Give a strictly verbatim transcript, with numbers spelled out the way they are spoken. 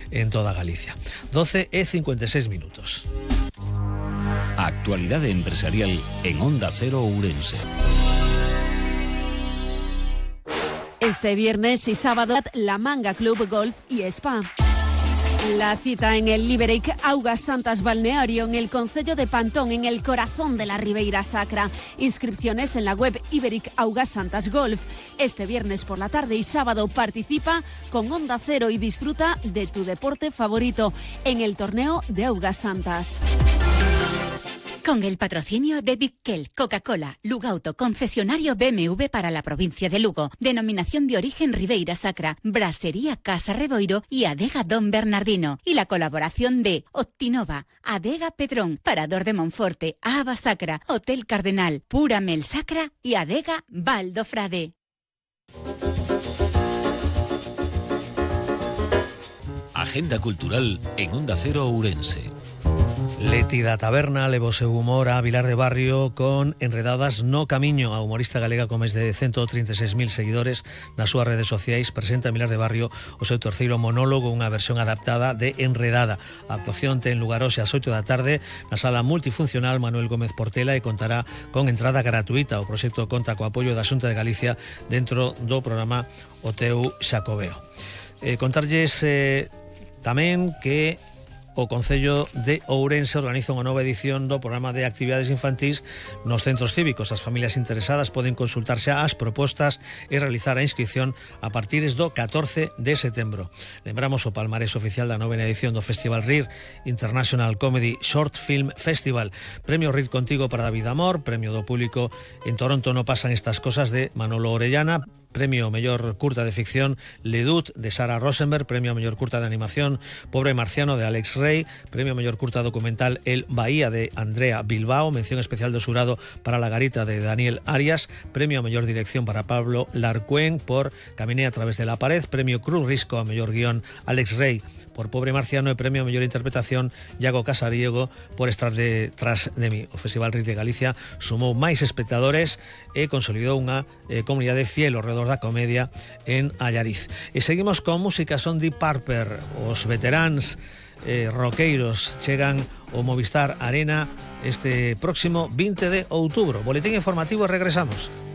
en toda Galicia. doce e cincuenta y seis minutos. Actualidad empresarial en Onda Cero Ourense. Este viernes y sábado, La Manga Club Golf y Spa. La cita en el Liberic Augas Santas Balneario, en el concello de Pantón, en el corazón de la Ribeira Sacra. Inscripciones en la web Iberic Augas Santas Golf. Este viernes por la tarde y sábado participa con Onda Cero y disfruta de tu deporte favorito en el torneo de Augas Santas. Con el patrocinio de Bickel, Coca-Cola, Lugauto, concesionario B M W para la provincia de Lugo, denominación de origen Ribeira Sacra, Brasería Casa Reboiro y Adega Don Bernardino. Y la colaboración de Optinova, Adega Pedrón, Parador de Monforte, Ava Sacra, Hotel Cardenal, Pura Mel Sacra y Adega Baldo Frade. Agenda cultural en Onda Cero Ourense. Leti da Taberna levou seu humor a Vilar de Barrio con Enredadas no Camiño. A humorista galega con máis de ciento trinta e seis mil seguidores nas súas redes sociais presenta en Vilar de Barrio o seu terceiro monólogo, unha versión adaptada de Enredada. A actuación ten lugar hoxe ás oito da tarde na sala multifuncional Manuel Gómez Portela e contará con entrada gratuita. O proxecto conta co apoio da Xunta de Galicia dentro do programa O Teu Xacobeo. Eh, contarlles eh, tamén que o Concello de Ourense organiza unha nova edición do programa de actividades infantís nos centros cívicos. As familias interesadas poden consultarse as propostas e realizar a inscripción a partir do catorce de setembro. Lembramos o palmarés oficial da novena edición do Festival R I R, International Comedy Short Film Festival. Premio R I R Contigo para David Amor, premio do público En Toronto no pasan estas cosas de Manolo Orellana, premio mellor curta de ficción Ledut de Sara Rosenberg, premio mellor curta de animación Pobre Marciano de Alex Rey, premio mellor curta documental El Bahía de Andrea Bilbao, mención especial do xurado para La Garita de Daniel Arias, premio mellor dirección para Pablo Larcuen por Caminé a través de la pared, premio Cruz Risco a mellor guión Alex Rey por Pobre Marciano e premio mellor interpretación Iago Casariego por Estar detrás de mí. O Festival R I R de Galicia sumou máis espectadores e consolidou unha eh, comunidade fiel ao redor da comedia en Allariz. E seguimos con música. Son Deep Purple, os veteráns eh, roqueiros chegan ao Movistar Arena este próximo vinte de outubro. Boletín informativo e regresamos.